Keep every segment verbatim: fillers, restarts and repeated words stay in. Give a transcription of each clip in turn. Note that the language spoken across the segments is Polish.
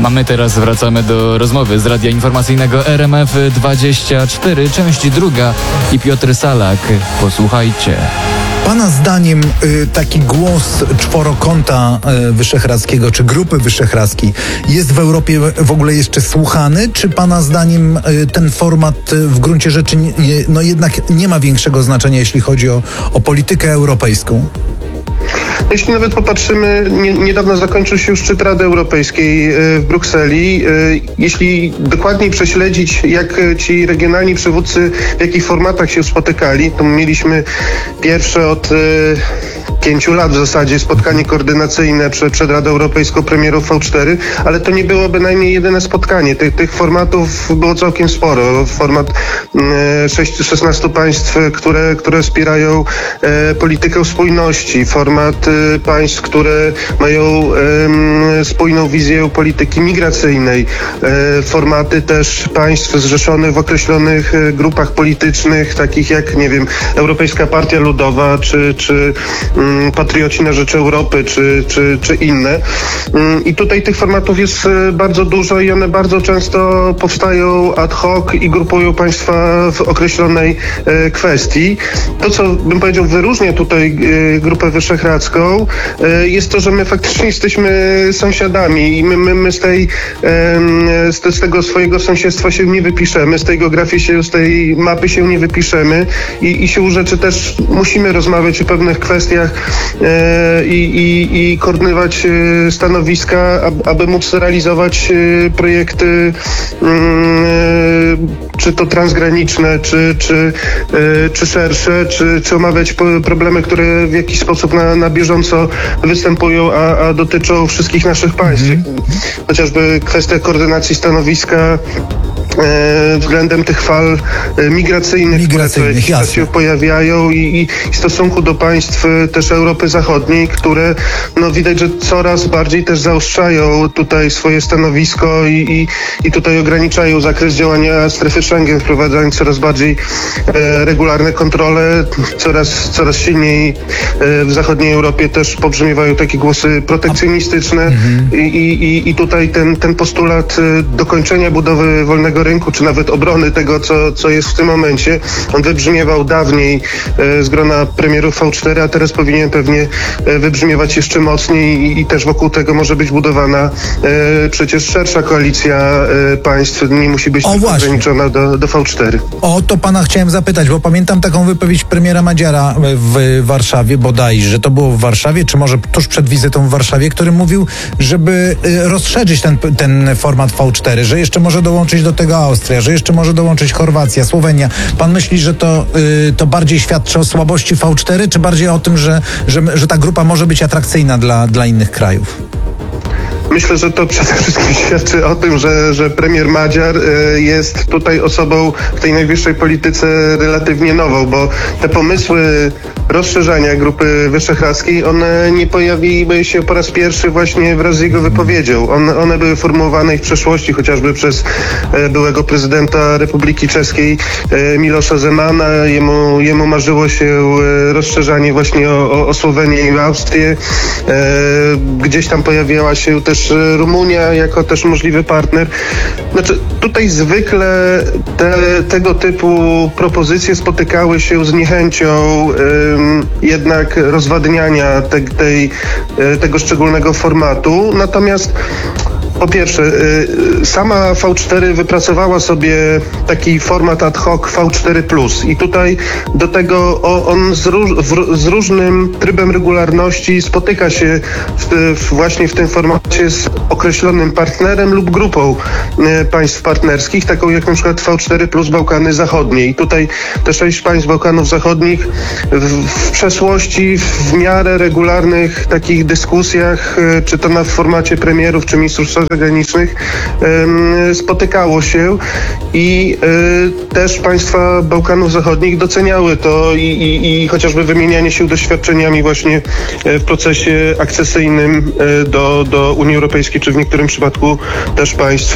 A my teraz wracamy do rozmowy z Radia Informacyjnego R M F dwadzieścia cztery, część druga i Piotr Salak. Posłuchajcie. Pana zdaniem y, taki głos czworokąta y, wyszehradzkiego, czy Grupy Wyszehradzkiej jest w Europie w ogóle jeszcze słuchany? Czy Pana zdaniem y, ten format y, w gruncie rzeczy nie, no jednak nie ma większego znaczenia, jeśli chodzi o, o politykę europejską? Jeśli nawet popatrzymy, nie, niedawno zakończył się już szczyt Rady Europejskiej w Brukseli. Jeśli dokładniej prześledzić, jak ci regionalni przywódcy, w jakich formatach się spotykali, to mieliśmy pierwsze od pięciu lat w zasadzie spotkanie koordynacyjne przed, przed Radą Europejską premierów V cztery, ale to nie było bynajmniej jedyne spotkanie. Tych, tych formatów było całkiem sporo. Format e, szesnastu państw, które, które wspierają e, politykę spójności. Format e, państw, które mają e, spójną wizję polityki migracyjnej. E, formaty też państw zrzeszonych w określonych e, grupach politycznych, takich jak, nie wiem, Europejska Partia Ludowa, czy, czy Patrioci na rzecz Europy, czy, czy, czy inne. I tutaj tych formatów jest bardzo dużo i one bardzo często powstają ad hoc i grupują państwa w określonej kwestii. To, co bym powiedział wyróżnia tutaj Grupę Wyszehradzką, jest to, że my faktycznie jesteśmy sąsiadami i my, my, my z, tej, z, z tego swojego sąsiedztwa się nie wypiszemy, z tej geografii się, z tej mapy się nie wypiszemy i, i siłą rzeczy też musimy rozmawiać o pewnych kwestiach i, i, i koordynować stanowiska, aby móc realizować projekty czy to transgraniczne, czy, czy, czy szersze, czy, czy omawiać problemy, które w jakiś sposób na, na bieżąco występują, a, a dotyczą wszystkich naszych państw. Mm. Chociażby kwestia koordynacji stanowiska względem tych fal migracyjnych, migracyjnych które się pojawiają i, i w stosunku do państw też Europy Zachodniej, które no widać, że coraz bardziej też zaostrzają tutaj swoje stanowisko i, i, i tutaj ograniczają zakres działania strefy Schengen, wprowadzając coraz bardziej e, regularne kontrole, coraz, coraz silniej e, w zachodniej Europie też pobrzmiewają takie głosy protekcjonistyczne mhm. i, i, i tutaj ten, ten postulat dokończenia budowy wolnego rynku, czy nawet obrony tego, co, co jest w tym momencie. On wybrzmiewał dawniej e, z grona premierów V cztery, a teraz powinien pewnie e, wybrzmiewać jeszcze mocniej i, i też wokół tego może być budowana e, przecież szersza koalicja e, państw. Nie musi być ograniczona do, do V cztery. O to pana chciałem zapytać, bo pamiętam taką wypowiedź premiera Madziara w Warszawie bodajże, że to było w Warszawie, czy może tuż przed wizytą w Warszawie, który mówił, żeby rozszerzyć ten, ten format V cztery, że jeszcze może dołączyć do tego Austria, że jeszcze może dołączyć Chorwacja, Słowenia. Pan myśli, że to, yy, to bardziej świadczy o słabości V cztery, czy bardziej o tym, że, że, że ta grupa może być atrakcyjna dla, dla innych krajów? Myślę, że to przede wszystkim świadczy o tym, że, że premier Madziar y, jest tutaj osobą w tej najwyższej polityce relatywnie nową, bo te pomysły rozszerzania Grupy Wyszehradzkiej, one nie pojawiły się po raz pierwszy właśnie wraz z jego wypowiedzią. One, one były formułowane w przeszłości, chociażby przez e, byłego prezydenta Republiki Czeskiej e, Milosza Zemana. Jemu, jemu marzyło się e, rozszerzanie właśnie o, o Słowenię i Austrię. E, gdzieś tam pojawiała się też Rumunia jako też możliwy partner. Znaczy, tutaj zwykle te, tego typu propozycje spotykały się z niechęcią ym, jednak rozwadniania te, tej, tego szczególnego formatu. Natomiast po pierwsze, sama V cztery wypracowała sobie taki format ad hoc V cztery plus i tutaj do tego on z, róż, z różnym trybem regularności spotyka się w, w właśnie w tym formacie z określonym partnerem lub grupą państw partnerskich, taką jak na przykład V cztery plus Bałkany Zachodnie. I tutaj te sześć państw Bałkanów Zachodnich w, w przeszłości w miarę regularnych takich dyskusjach, czy to na formacie premierów, czy ministrów zagranicznych spotykało się i y, też państwa Bałkanów Zachodnich doceniały to i, i, i chociażby wymienianie się doświadczeniami właśnie w procesie akcesyjnym do, do Unii Europejskiej, czy w niektórym przypadku też państw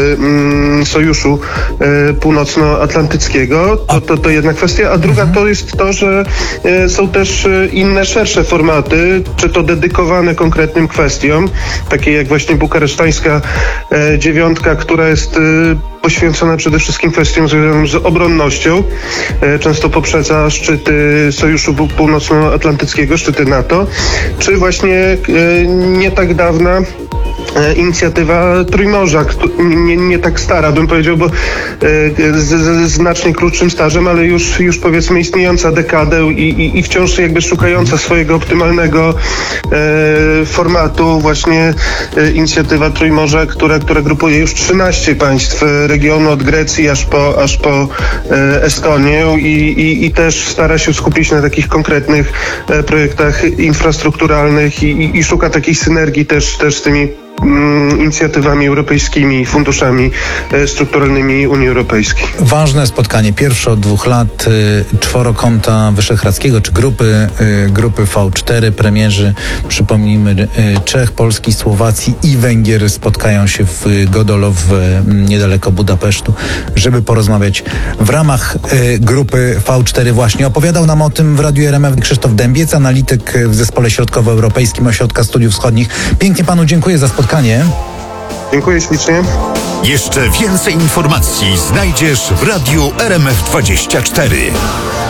y, Sojuszu y, Północnoatlantyckiego. To, to, to jedna kwestia, a druga to jest to, że y, są też inne, szersze formaty, czy to dedykowane konkretnym kwestiom, takie jak właśnie bukaresztańska Europejska e, dziewiątka, która jest e, poświęcona przede wszystkim kwestiom związanym z obronnością. E, często poprzedza szczyty Sojuszu Północnoatlantyckiego, szczyty NATO, czy właśnie e, nie tak dawna inicjatywa Trójmorza, nie, nie tak stara, bym powiedział, bo z, z znacznie krótszym stażem, ale już, już powiedzmy istniejąca dekadę i, i, i wciąż jakby szukająca swojego optymalnego e, formatu właśnie e, inicjatywa Trójmorza, która, która grupuje już trzynaście państw regionu od Grecji aż po, aż po e, Estonię i, i, i też stara się skupić na takich konkretnych e, projektach infrastrukturalnych i, i, i szuka takiej synergii też, też z tymi inicjatywami europejskimi, funduszami strukturalnymi Unii Europejskiej. Ważne spotkanie, pierwsze od dwóch lat, y, czworokąta wyszehradzkiego, czy grupy, y, grupy V cztery, premierzy, przypomnijmy, y, Czech, Polski, Słowacji i Węgier spotkają się w Godolow, y, niedaleko Budapesztu, żeby porozmawiać w ramach y, grupy V cztery właśnie. Opowiadał nam o tym w Radiu R M F Krzysztof Dębiec, analityk w Zespole Środkowoeuropejskim Ośrodka Studiów Wschodnich. Pięknie panu dziękuję za spotkanie. Dziękuję ślicznie. Jeszcze więcej informacji znajdziesz w Radiu R M F dwadzieścia cztery.